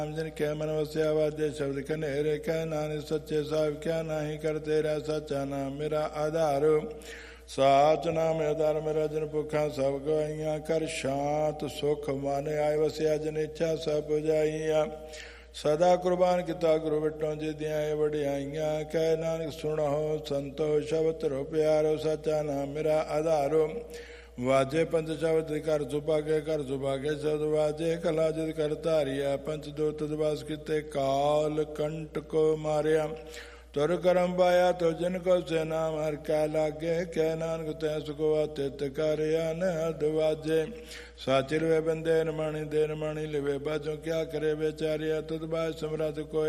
जिनके मन वस्या वाद्य शब्द कनेरे कह नानक सच्चे साहिब क्या नाही कर तेरा सच्चा नाम मेरा आधार साच नाम आधार मेरा जन भुखा सब गवाइया कर शांत सुख माने आय वसिया जन इच्छा सब बुझाइया सदा कुर्बान किता गुरु बिटों जिदियां वडियाइया कह नानक सुनो संतो शब्द रो प्यारो सच्चा नाम मेरा आधारो वाजे पंच शब्द कर सुभागे शब्द वाजे कला जिद कर धारिया पंच दो तदवास किते काल कंट को मारिया तुर करम पाया तो जिनको से नाम हर कै लागे कह नानक तै सुखो तित करिया न वाजे साचिर वे बंदे नमाणी दे नमाणी लिवे बाजों क्या करे बेचारिया तुद बाज समरथ को